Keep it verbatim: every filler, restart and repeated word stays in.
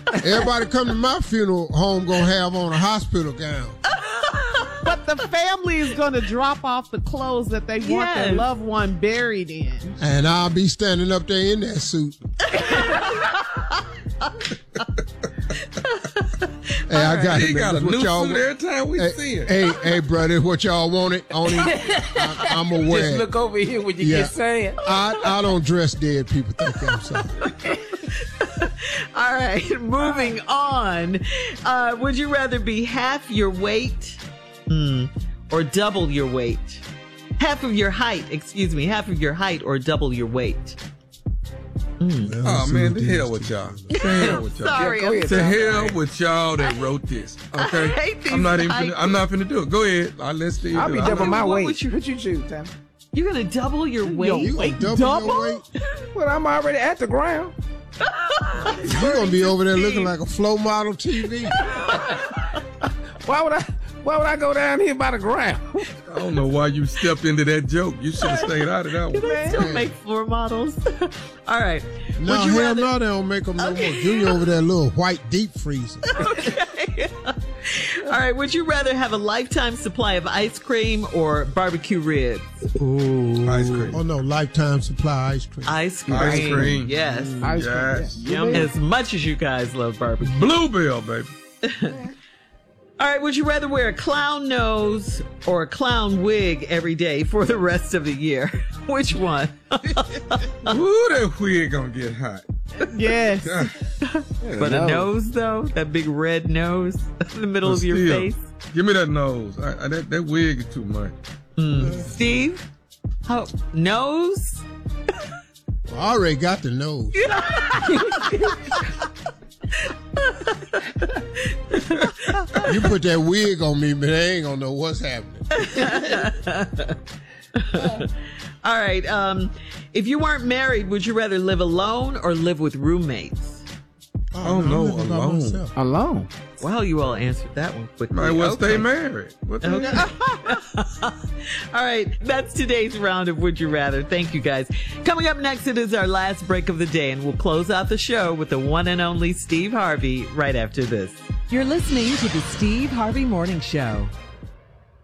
Everybody come to my funeral home gonna have on a hospital gown. But the family is going to drop off the clothes that they want Yes. their loved one buried in. And I'll be standing up there in that suit. Hey, I got He it, man. got a This what new y'all suit want. every time we Hey, see it. hey, hey, brother, what y'all wanted on it? I, I'm aware. Just look over here when you Yeah. get sad. I, I don't dress dead people. Thank you. I'm sorry. All right, moving on. Uh, would you rather be half your weight hmm, or double your weight? Half of your height, excuse me, half of your height or double your weight? Oh, man, the hell with y'all. The hell with y'all. Sorry, Yeah, go I'm ahead, To Tom. hell with y'all that wrote this. Okay, hate these I'm not even. height Finna, I'm not finna do it. Go ahead. I'll let Steve I'll do be it. double I'm my what weight. would you- What you choose, Tom? You're going to double your weight? You gonna double, double? your weight? Well, I'm already at the ground. You gonna be over there looking like a flow model T V. Why would I? Why would I go down here by the ground? I don't know why you stepped into that joke. You should have stayed out of that Do one. they still make floor models? All right. No, Would you hell rather- no, they don't make them no more. Junior over there, little white deep freezer. All right. Would you rather have a lifetime supply of ice cream or barbecue ribs? Ice cream. Oh no, lifetime supply ice cream. Ice cream. Ice cream. Yes. Ice cream, Yes. yeah. Yum. As much as you guys love barbecue. Bluebell, baby. All right. Would you rather wear a clown nose or a clown wig every day for the rest of the year? Which one? Ooh, that wig gonna get hot. Yes. But a nose, though? That big red nose in the middle But of your still, face? Give me that nose. I, I, that, that wig is too much. Steve? How, nose? I already got the nose. You put that wig on me, but they ain't gonna know what's happening. All right. Um, if you weren't married, would you rather live alone or live with roommates? Oh, no, I'm living by alone. myself. Alone. Well, you all answered that one quickly. Might well Okay. stay married. What the Okay. hell? All right, that's today's round of Would You Rather. Thank you, guys. Coming up next, it is our last break of the day, and we'll close out the show with the one and only Steve Harvey right after this. You're listening to the Steve Harvey Morning Show.